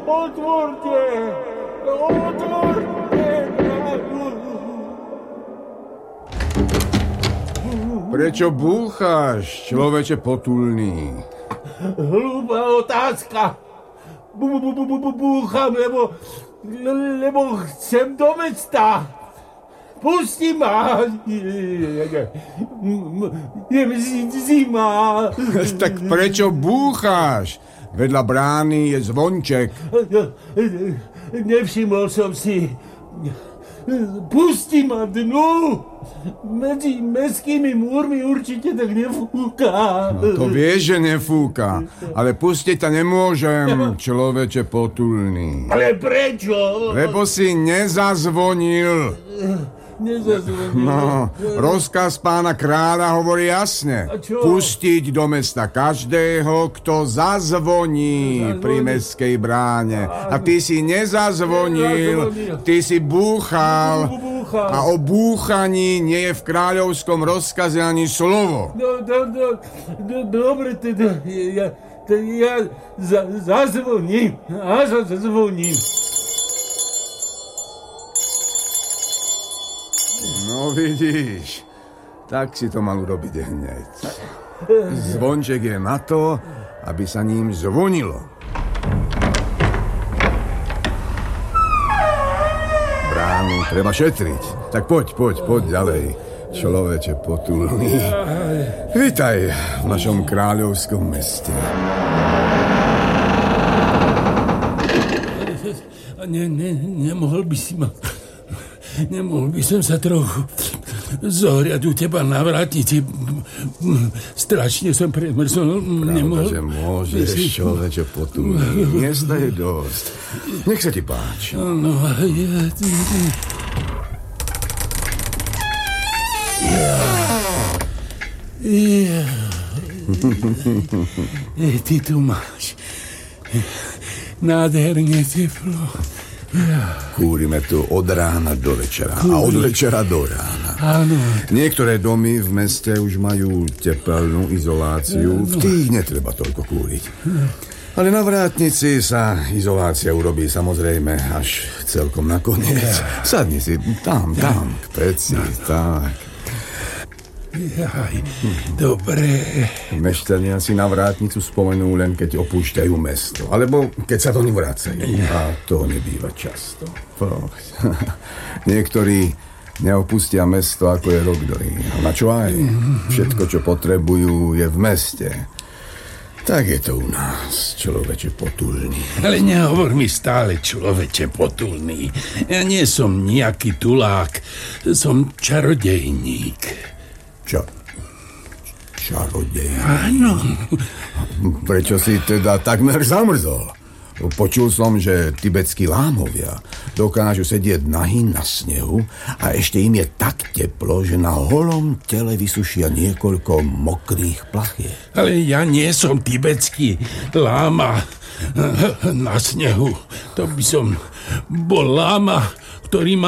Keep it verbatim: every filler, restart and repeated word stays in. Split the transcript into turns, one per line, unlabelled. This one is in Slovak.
Otvorte! Otvorte!
Prečo búcháš, človeče potulný?
Hlúpa otázka. Búcham, lebo, lebo chcem do mesta. Pusti ma. Je zima.
Tak prečo búcháš? Vedľa brány je zvonček.
Nevšimol som si. Pusti ma dnu. Medzi mestskými múrmi určite tak nefúka.
No to vieš, že nefúka. Ale pustiť ťa nemôžem, človeče potulný.
Ale prečo?
Lebo si nezazvonil.
Nezazvonil.
No, rozkaz pána kráľa hovorí jasne. Pustiť do mesta každého, kto zazvoní, zazvoní pri mestskej bráne. A ty si nezazvonil, ty si búchal. A o búchaní nie je v kráľovskom rozkaze ani slovo.
No, do, do, do, dobre, teda ja, teda ja za, zazvoním. A zazvoním.
No vidíš, tak si to mal urobiť hneď. Zvonček je na to, aby sa ním zvonilo. Bránu treba šetriť. Tak poď, poď, poď ďalej, človeče potulný. Vítaj v našom kráľovskom meste.
Ne, ne, nemohol by si ma... Nemohol by som sa trochu zohriať u teba na vrátnici. Strašne som premrzol.
Pravda, že môžeš, človeče potulný. Miesta je dosť. Nech sa ti páči.
No, ja... Ja... Ja... Ty tu máš nádherne teplo.
Kúrime tu od rána do večera. Kúri. A od večera do rána.
Áno.
Niektoré domy v meste už majú tepelnú izoláciu. V tých netreba toľko kúriť. Ale na vrátnici sa izolácia urobí samozrejme až celkom nakoniec. Sadni si tam, tam, k peci, tak.
Jaj, dobre.
Mešťania si na vrátnicu spomenú len, keď opúšťajú mesto. Alebo keď sa do ní vracajú. A to nebýva často. Niektorí neopustia mesto, ako je rok dlhý. A na čo aj? Všetko, čo potrebujú, je v meste. Tak je to u nás, človeče potulný.
Ale nehovor mi stále, človeče potulný. Ja nie som nejaký tulák. Som čarodejník.
Čo? Čarodej?
Áno.
Prečo si teda takmer zamrzol? Počul som, že tibetskí lámovia dokážu sedieť nahý na snehu a ešte im je tak teplo, že na holom tele vysušia niekoľko mokrých plachiet.
Ale ja nie som tibetský láma na snehu. To by som bol láma, ktorý má